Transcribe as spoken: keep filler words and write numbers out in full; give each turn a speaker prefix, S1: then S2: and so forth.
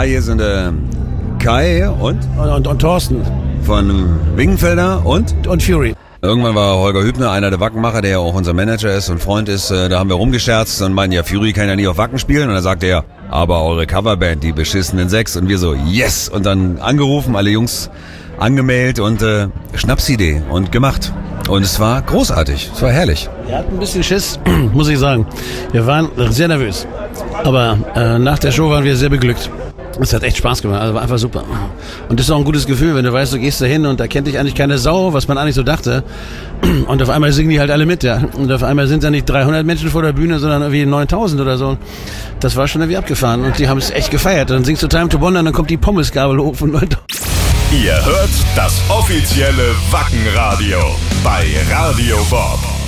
S1: hier sind äh, Kai und?
S2: Und, und, und Thorsten.
S1: Von Wingenfelder und?
S2: Und Fury.
S1: Irgendwann war Holger Hübner, einer der Wackenmacher, der ja auch unser Manager ist und Freund ist, äh, da haben wir rumgescherzt und meinten, ja, Fury kann ja nie auf Wacken spielen. Und dann sagte er, aber eure Coverband, die beschissenen Sechs. Und wir so, yes! Und dann angerufen, alle Jungs angemeldet und äh, Schnapsidee und gemacht. Und es war großartig, es war herrlich.
S2: Wir hatten ein bisschen Schiss, muss ich sagen. Wir waren sehr nervös. Aber äh, nach der Show waren wir sehr beglückt. Es hat echt Spaß gemacht, also war einfach super. Und das ist auch ein gutes Gefühl, wenn du weißt, du gehst da hin und da kennt dich eigentlich keine Sau, was man eigentlich so dachte. Und auf einmal singen die halt alle mit, ja. Und auf einmal sind da nicht dreihundert Menschen vor der Bühne, sondern irgendwie neuntausend oder so. Das war schon irgendwie abgefahren und die haben es echt gefeiert. Dann singst du Time to Wonder und dann kommt die Pommesgabel hoch von Leuten.
S3: Ihr hört das offizielle Wackenradio bei Radio Bob.